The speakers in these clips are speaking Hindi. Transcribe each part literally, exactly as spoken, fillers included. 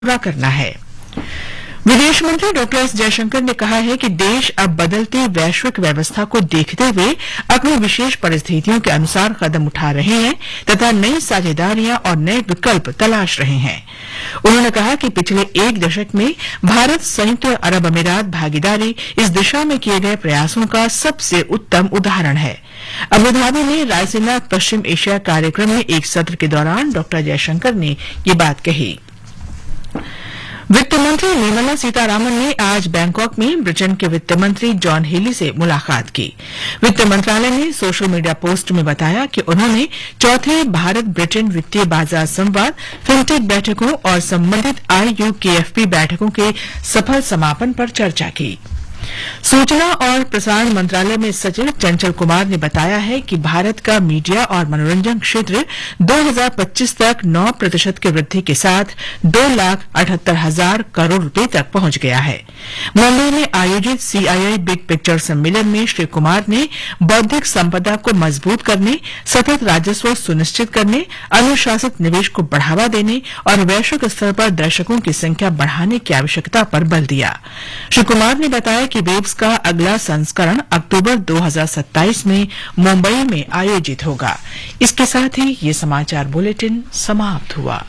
पूरा करना है। विदेश मंत्री डॉक्टर एस जयशंकर ने कहा है कि देश अब बदलती वैश्विक व्यवस्था को देखते हुए अपनी विशेष परिस्थितियों के अनुसार कदम उठा रहे हैं तथा नई साझेदारियां और नए विकल्प तलाश रहे हैं। उन्होंने कहा कि पिछले एक दशक में भारत संयुक्त अरब अमीरात भागीदारी इस दिशा में किए गए प्रयासों का सबसे उत्तम उदाहरण है। अबू धाबी में रायसीना पश्चिम एशिया कार्यक्रम में एक सत्र के दौरान डॉक्टर जयशंकर ने ये बात कही। वित्त मंत्री निर्मला सीतारामन ने आज बैंकॉक में ब्रिटेन के वित्त मंत्री जॉन हेली से मुलाकात की। वित्त मंत्रालय ने सोशल मीडिया पोस्ट में बताया कि उन्होंने चौथे भारत ब्रिटेन वित्तीय बाजार संवाद, फिनटेक बैठकों और संबंधित आई यू के एफ पी बैठकों के सफल समापन पर चर्चा की। सूचना और प्रसारण मंत्रालय में सचिव चंचल कुमार ने बताया है कि भारत का मीडिया और मनोरंजन क्षेत्र दो हज़ार पच्चीस तक नौ प्रतिशत की वृद्धि के साथ दो लाख अठहत्तर हजार करोड़ रुपए तक पहुंच गया है। मुंबई में आयोजित सी आई आई बिग पिक्चर सम्मेलन में श्री कुमार ने बौद्धिक संपदा को मजबूत करने, सतत राजस्व सुनिश्चित करने, अनुशासित निवेश को बढ़ावा देने और वैश्विक स्तर पर दर्शकों की संख्या बढ़ाने की आवश्यकता पर बल दिया। श्री कुमार ने बताया कि वेब्स का अगला संस्करण अक्टूबर दो हज़ार सत्ताईस में मुंबई में आयोजित होगा। इसके साथ ही ये समाचार बुलेटिन समाप्त हुआ।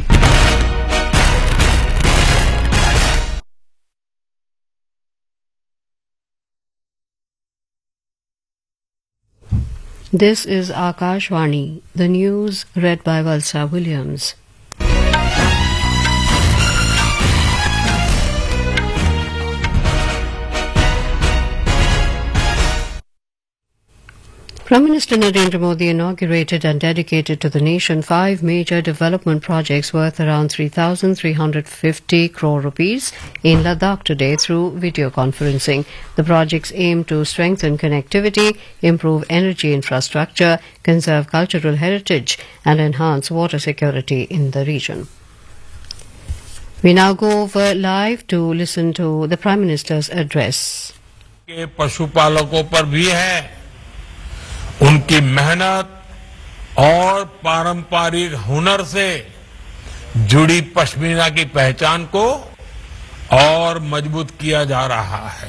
This is Akashvani, the news read by Valsa Williams. Prime Minister Narendra Modi inaugurated and dedicated to the nation five major development projects worth around three thousand three hundred fifty crore rupees in Ladakh today through video conferencing. The projects aim to strengthen connectivity, improve energy infrastructure, conserve cultural heritage and enhance water security in the region. We now go over live to listen to the Prime Minister's address. के पशुपालकों पर भी है, उनकी मेहनत और पारंपरिक हुनर से जुड़ी पश्मीना की पहचान को और मजबूत किया जा रहा है।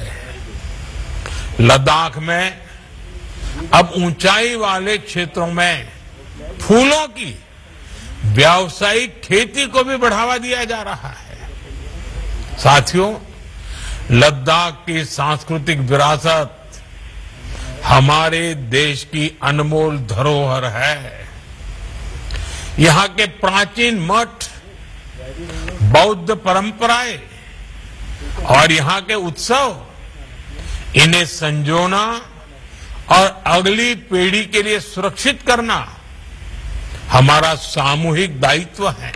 लद्दाख में अब ऊंचाई वाले क्षेत्रों में फूलों की व्यावसायिक खेती को भी बढ़ावा दिया जा रहा है। साथियों, लद्दाख की सांस्कृतिक विरासत हमारे देश की अनमोल धरोहर है। यहाँ के प्राचीन मठ, बौद्ध परंपराएं और यहाँ के उत्सव, इन्हें संजोना और अगली पीढ़ी के लिए सुरक्षित करना हमारा सामूहिक दायित्व है।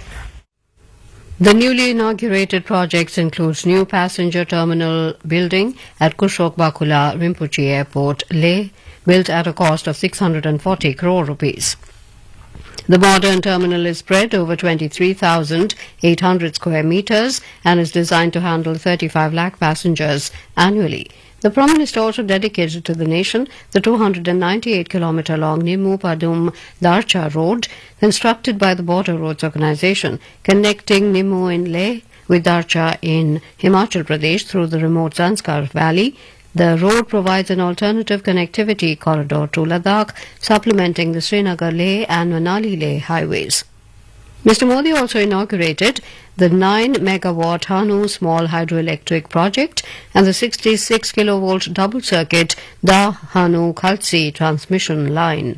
The newly inaugurated projects includes new passenger terminal building at Kushok Bakula Rinpoche Airport, Leh, built at a cost of six hundred forty crore rupees. The modern terminal is spread over twenty-three thousand eight hundred square meters and is designed to handle thirty-five lakh passengers annually. The Prime Minister also dedicated to the nation the two hundred ninety-eight kilometre long Nimmu Padum Darcha road constructed by the Border Roads Organisation, connecting Nimmu in Leh with Darcha in Himachal Pradesh through the remote Zanskar Valley. The road provides an alternative connectivity corridor to Ladakh, supplementing the Srinagar-Leh and Manali-Leh highways. Mister Modi also inaugurated the nine megawatt Hanu small hydroelectric project and the sixty-six kilovolt double circuit Da Hanu Khalsi transmission line.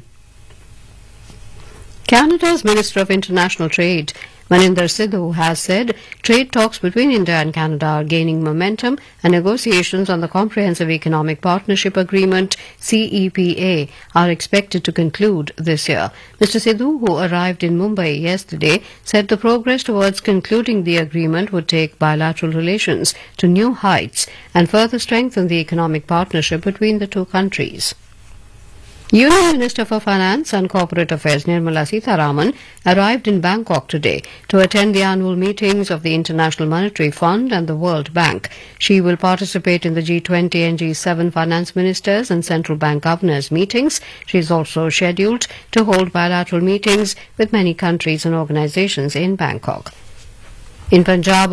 Canada's Minister of International Trade, Maninder Sidhu, has said trade talks between India and Canada are gaining momentum and negotiations on the Comprehensive Economic Partnership Agreement C E P A are expected to conclude this year. Mister Sidhu, who arrived in Mumbai yesterday, said the progress towards concluding the agreement would take bilateral relations to new heights and further strengthen the economic partnership between the two countries. Union Minister for Finance and Corporate Affairs Nirmala Sitharaman arrived in Bangkok today to attend the annual meetings of the International Monetary Fund and the World Bank. She will participate in the G twenty and G seven finance ministers and central bank governors meetings. She is also scheduled to hold bilateral meetings with many countries and organizations in Bangkok. In Punjab,